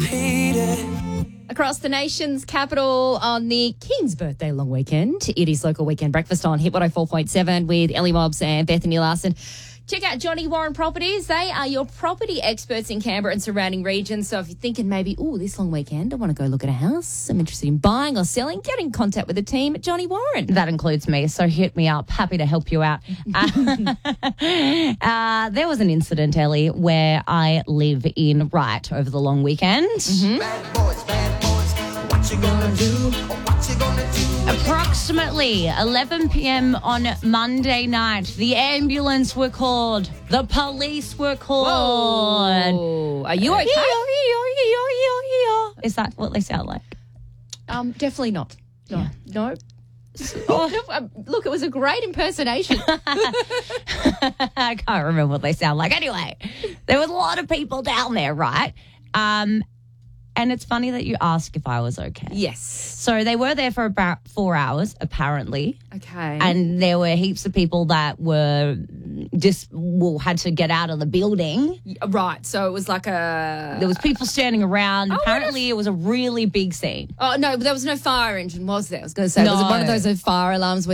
repeat it. Across the nation's capital on the King's birthday long weekend. It is Local Weekend Breakfast on Hit 104.7 with Ellie Mobbs and Bethany Larson. Check out Johnny Warren Properties. They are your property experts in Canberra and surrounding regions. So if you're thinking maybe, this long weekend, I want to go look at a house, I'm interested in buying or selling, get in contact with the team at Johnny Warren. That includes me, so hit me up. Happy to help you out. There was an incident, Ellie, where I live in Wright over the long weekend. Bad boys, what you gonna do? What you gonna do? Approximately 11 p.m. on Monday night, the ambulance were called. The police were called. Whoa. Are you okay? Is that what they sound like? Definitely not. No. Yeah. No. Look, it was a great impersonation. I can't remember what they sound like. Anyway, there was a lot of people down there, right? And it's funny that you ask if I was okay. Yes. So they were there for about 4 hours, apparently. Okay. And there were heaps of people that were had to get out of the building. Right. So it was like There was people standing around. Apparently it was a really big scene. Oh, no, there was no fire engine, was there? I was going to say, was it one of those fire alarms